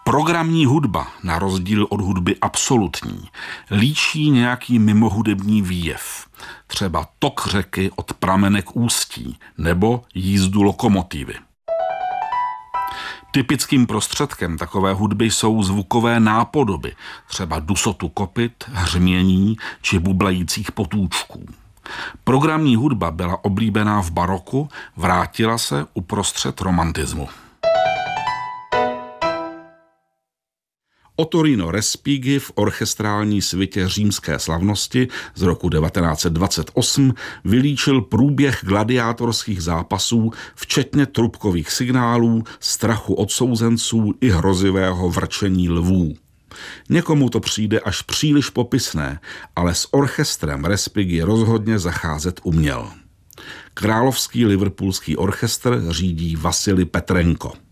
Programní hudba, na rozdíl od hudby absolutní, líčí nějaký mimohudební výjev. Třeba tok řeky od pramenek ústí nebo jízdu lokomotivy. Typickým prostředkem takové hudby jsou zvukové nápodoby, třeba dusotu kopyt, hřmění či bublajících potůčků. Programní hudba byla oblíbená v baroku, vrátila se uprostřed romantismu. Ottorino Respighi v orchestrální svitě Římské slavnosti z roku 1928 vylíčil průběh gladiátorských zápasů, včetně trubkových signálů, strachu odsouzenců i hrozivého vrčení lvů. Někomu to přijde až příliš popisné, ale s orchestrem Respighi rozhodně zacházet uměl. Královský liverpoolský orchestr řídí Vasili Petrenko.